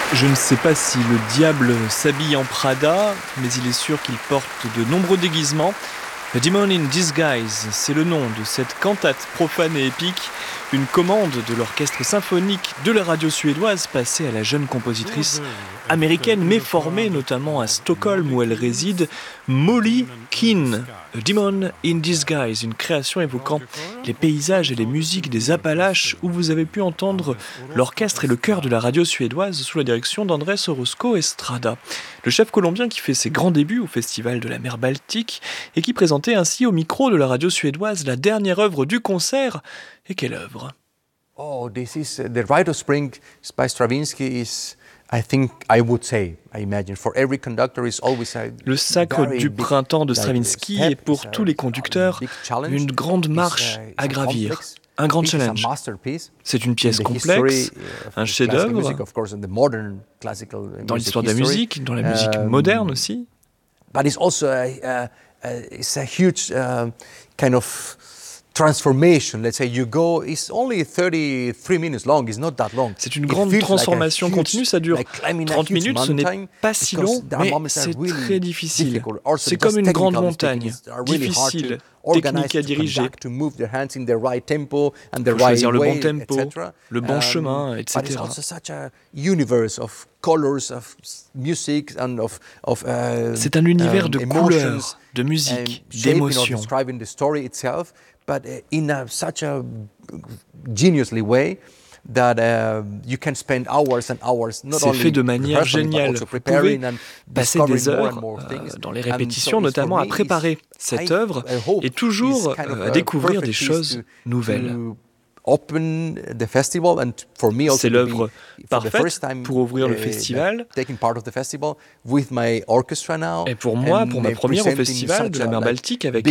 Je ne sais pas si le diable s'habille en Prada, mais il est sûr qu'il porte de nombreux déguisements. A Demon in Disguise, c'est le nom de cette cantate profane et épique, une commande de l'orchestre symphonique de la radio suédoise passée à la jeune compositrice américaine, mais formée notamment à Stockholm où elle réside, Molly Keane. A Demon in Disguise, une création évoquant les paysages et les musiques des Appalaches où vous avez pu entendre l'orchestre et le chœur de la radio suédoise sous la direction d'Andrés Orozco Estrada, le chef colombien qui fait ses grands débuts au Festival de la mer Baltique et qui présentait ainsi au micro de la radio suédoise la dernière œuvre du concert. Et quelle œuvre? Oh, this is the Rite of Spring by Stravinsky is, I think, I would say, I imagine, for every conductor is always a Le Sacre du printemps de Stravinsky est pour tous les conducteurs une grande marche à gravir, un grand challenge. C'est une pièce complexe, un chef-d'œuvre dans l'histoire de la musique, dans la musique moderne aussi. But it's also it's a huge kind of transformation. Let's say you go, it's only 33 minutes long, it's not that long. C'est une grande transformation continue, ça dure 30 minutes, ce n'est pas si long, mais c'est très difficile. C'est comme une grande montagne, difficile, technique à diriger. Pour choisir le bon tempo, le bon chemin, etc. C'est un univers de couleurs, de musique, d'émotions. But in such a geniusly way that you can spend hours and hours. C'est fait de manière géniale. Vous pouvez passer des heures dans les répétitions, notamment à préparer cette œuvre et toujours à découvrir des choses nouvelles. C'est l'œuvre parfaite pour ouvrir le festival. Et pour moi, pour ma première au festival de la mer Baltique avec